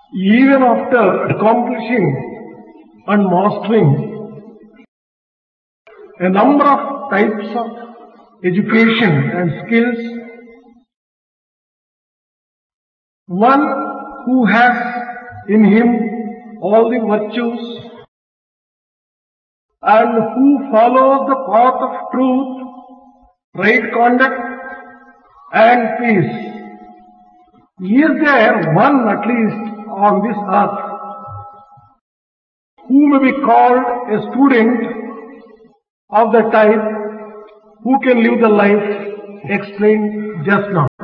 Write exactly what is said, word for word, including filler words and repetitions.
Even after accomplishing and mastering a number of types of education and skills, one who has in him all the virtues and who follows the path of truth, right conduct and peace, is there one at least on this earth who may be called a student of the type who can live the life explained just now.